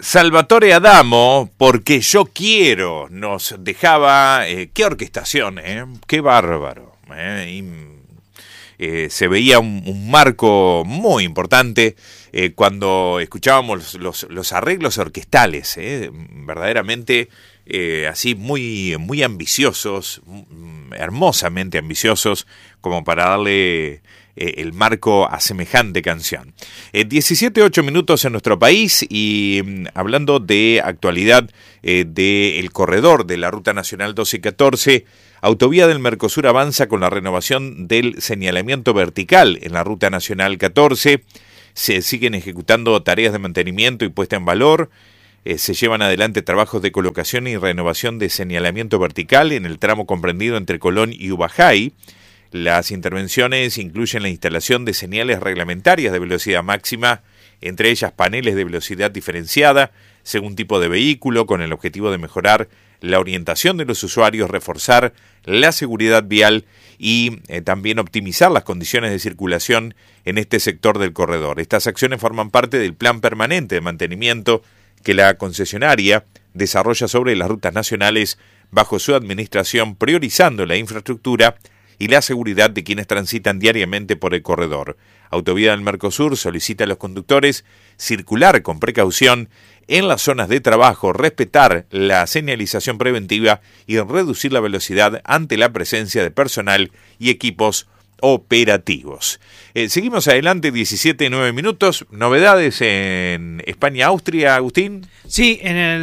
Salvatore Adamo, porque yo quiero, nos dejaba, qué orquestación, qué bárbaro. Se veía un marco muy importante cuando escuchábamos los arreglos orquestales, verdaderamente así muy ambiciosos, hermosamente ambiciosos, como para darle el marco a semejante canción. 17:08 minutos en nuestro país y hablando de actualidad del corredor de la Ruta Nacional 12 y 14, Autovía del Mercosur avanza con la renovación del señalamiento vertical en la Ruta Nacional 14. Se siguen ejecutando tareas de mantenimiento y puesta en valor. Se llevan adelante trabajos de colocación y renovación de señalamiento vertical en el tramo comprendido entre Colón y Ubajay. Las intervenciones incluyen la instalación de señales reglamentarias de velocidad máxima, entre ellas paneles de velocidad diferenciada según tipo de vehículo, con el objetivo de mejorar la orientación de los usuarios, reforzar la seguridad vial y también optimizar las condiciones de circulación en este sector del corredor. Estas acciones forman parte del plan permanente de mantenimiento que la concesionaria desarrolla sobre las rutas nacionales bajo su administración, priorizando la infraestructura y la seguridad de quienes transitan diariamente por el corredor. Autovía del Mercosur solicita a los conductores circular con precaución en las zonas de trabajo, respetar la señalización preventiva y reducir la velocidad ante la presencia de personal y equipos operativos. Seguimos adelante, 17:09 minutos. Novedades en España-Austria, Agustín. Sí,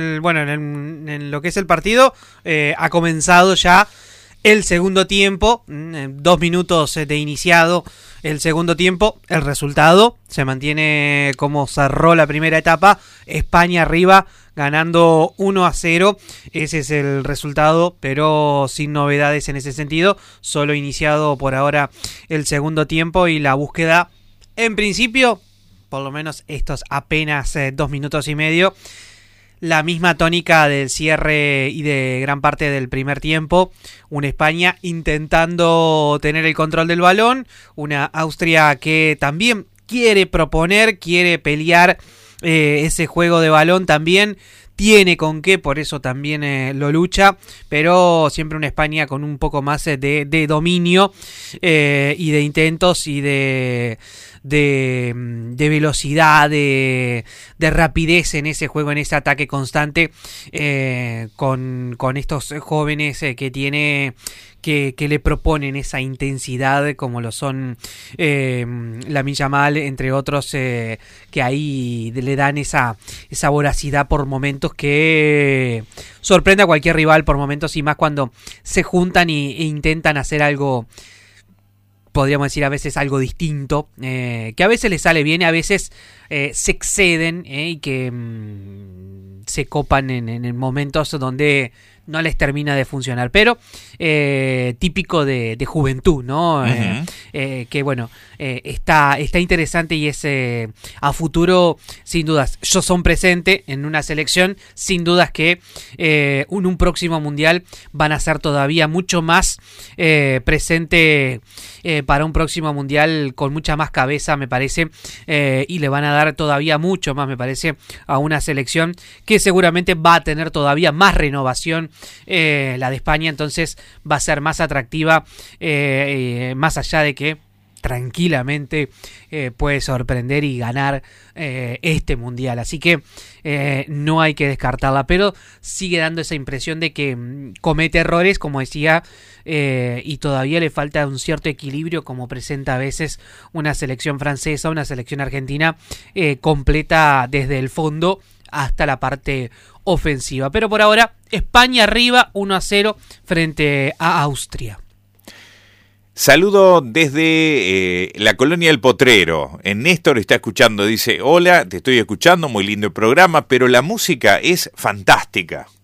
en lo que es el partido ha comenzado ya el segundo tiempo, 2 minutos de iniciado el segundo tiempo. El resultado se mantiene como cerró la primera etapa. España arriba, ganando 1-0. Ese es el resultado, pero sin novedades en ese sentido. Solo iniciado por ahora el segundo tiempo y la búsqueda, en principio, por lo menos estos apenas 2 minutos y medio, la misma tónica del cierre y de gran parte del primer tiempo. Una España intentando tener el control del balón, una Austria que también quiere proponer, quiere pelear ese juego de balón también. Tiene con qué, por eso también lo lucha, pero siempre una España con un poco más de dominio y de intentos y de velocidad, de rapidez en ese juego, en ese ataque constante, con estos jóvenes que le proponen esa intensidad, como lo son Lamine Yamal, entre otros, que ahí le dan esa voracidad por momentos que sorprende a cualquier rival por momentos, y más cuando se juntan e intentan hacer algo, podríamos decir a veces algo distinto, que a veces les sale bien, a veces se exceden y que se copan en momentos donde no les termina de funcionar, pero típico de juventud, ¿no? Uh-huh. Que bueno, está interesante y es a futuro, sin dudas. Ellos son presentes en una selección, sin dudas que en un próximo mundial van a ser todavía mucho más presente para un próximo mundial, con mucha más cabeza, me parece, y le van a dar todavía mucho más, me parece, a una selección que seguramente va a tener todavía más renovación, la de España. Entonces va a ser más atractiva, más allá de que tranquilamente puede sorprender y ganar este mundial, así que no hay que descartarla, pero sigue dando esa impresión de que comete errores, como decía, y todavía le falta un cierto equilibrio, como presenta a veces una selección francesa, una selección argentina, completa desde el fondo hasta la parte ofensiva. Pero por ahora, España arriba 1-0 frente a Austria. Saludo desde la colonia El Potrero. Néstor está escuchando, dice: hola, te estoy escuchando, muy lindo el programa, pero la música es fantástica.